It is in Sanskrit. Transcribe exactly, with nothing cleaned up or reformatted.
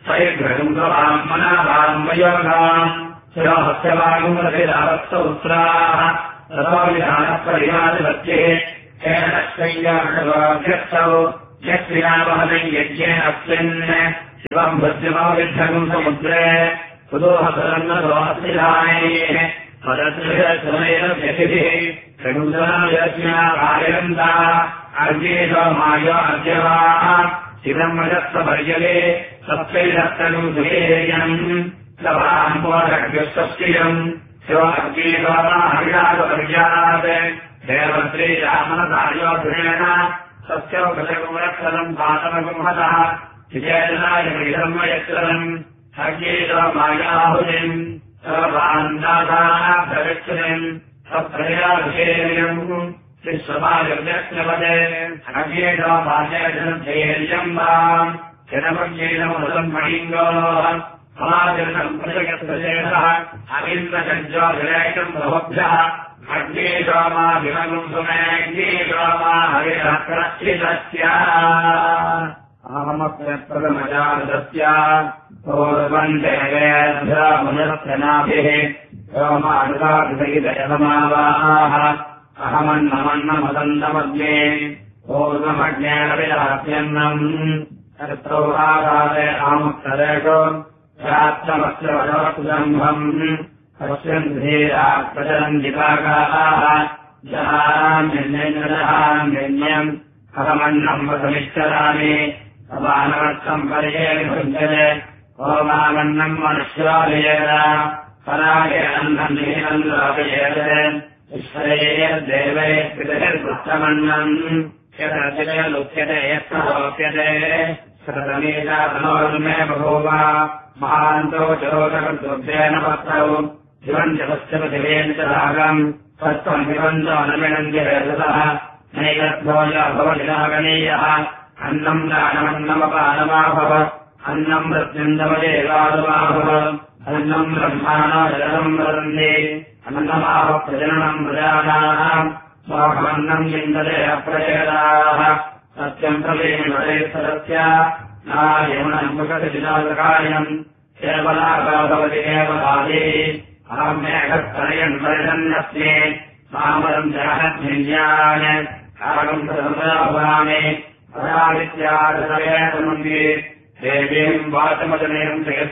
स्वैर्घृतम् मनाभाम् वयोगाम् शिरोहस्यवागुमरभिरावत्सौत्राः रथोविधानपरिवादिवत्ये तेन शय्याभ्यस्तौ यश्रियावहनै यज्ञेन अस्मिन् शिवम् भृत्यमाविद्धम् समुद्रे सुदोहसरन्नदोहस्तिधानैः मदत्रिशमेन व्यतिभिः समुद्रायज्ञाकार्यन्ता अर्जेशमायो अर्जवाः शिवम् रजत्सपर्यले सप्तैरत्तम् सुहेयम् सभाम्बोधग्यस्तस्यम् शिवार्गीशोमाहर्यागपर्यात् देवश्रीरामनसायोधेन सस्यौकशकुमरक्षरम् पातमगुंहतः विजयनाय विधर्मयक्षरम् हर्गीशोमायाहुतिम् सर्वान्दासाभ्यविक्षिम् सप्तयाभिषेयम् विश्वमायुर्यज्ञपदे हर्गीशोमाजयजनधैर्यम् वाम् जनमज्ञेनमृतम् मणिङ्गोः समाजनम् प्रजगत्सजेनः अविन्द्रजज्जोभिरेकम् बहुभ्यः अग्नेशोमाभिमगुम् सुमेऽग्नेशोमा हरिरक्रक्षितस्य अहमप्रप्रथमजातस्य पूर्वम् देवेभ्यमुदर्थनाभिः सोमानुगाभिसहितयसमावाः अहमन्नमन्नमदन्तमग्ने पूर्वमग्नेरविलाप्यन्नम् तत्रोहारादे आमुक्तरेषु प्राप्तमस्य वदवत्सम्भम् पश्यन्धीरात्प्रचलन् दिवाकाः जहाम्यन्यम् अहमन्नम् वसमिच्छरामि अवानवत्सम् पर्येण भुञ्जने ओमामन्नम् मनुष्यालयेन परायेनन्नम् नीलम् लोकयेन ईश्वरैर्देवैः पितृर्वृत्तमन्नम् यदर्जने लुप्यते यत्र लोप्यते शतमेतातनोर्मे बभूव महान्तो चरोदकर्तृभ्येन पत्रौ शिवम् जपस्य पृथिवेन च रागम् तत्त्वम् शिवन्तो नमिणन्दिरेतः नैकद्भोजा भवनिरागणीयः अन्नम् दानमन्नमपानमाभव अन्नम् प्रत्यन्दमदेवादमाभव अन्नम् ब्रह्माणो जलम् वदन्ति अन्नमाह प्रजननम् प्रजानाः स्वाहमन्नम् चिन्तते अप्रचेताः सत्यम् प्रवीणस्य नायमनम् मुखतिनादकार्यम् केवलाका भवति केवलादि अहमेकस्तनयन् परिषन्नस्मि मामरम् जगन्यान् कालम् प्रसमयामि परादित्यादसवेतमन्ये देवीम् वाचमजनयम्